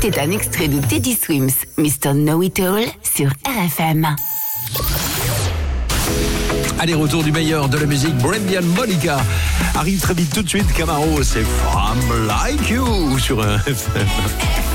C'était un extrait de Teddy Swims, Mr. Know-It-All sur RFM. Allez, retour du meilleur de la musique, Brandy and Monica. Arrive très vite tout de suite, Camaro, c'est From Like You sur RFM.